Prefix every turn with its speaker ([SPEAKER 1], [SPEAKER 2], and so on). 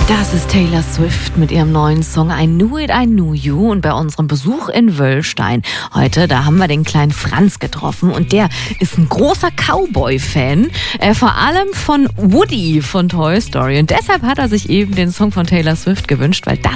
[SPEAKER 1] Das ist Taylor Swift mit ihrem neuen Song I Knew It, I Knew You. Und bei unserem Besuch in Wöllstein heute, da haben wir den kleinen Franz getroffen. Und der ist ein großer Cowboy-Fan, vor allem von Woody von Toy Story. Und deshalb hat er sich eben den Song von Taylor Swift gewünscht, weil das